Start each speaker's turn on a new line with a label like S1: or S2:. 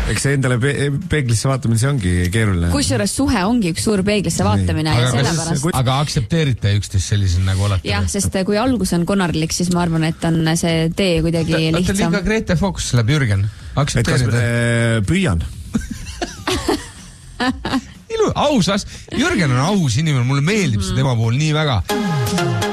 S1: eks see endale peeglisse vaatamine, see ongi keeruline.
S2: Kusjuures suhe ongi üks suur peeglisse vaatamine ja sellepärast.
S3: Aga aktsepteerite üksteist sellisel nagu olete?
S2: Jah, sest kui algus on konarlik, siis ma arvan, et on see tee kuidagi lihtsam.
S3: Võtta liiga Grete Focus läheb Jürgen. Aktsepteerite?
S1: Püüan.
S3: Ausas. Jürgen on aus inimene, mulle meeldib see tema puhul nii väga.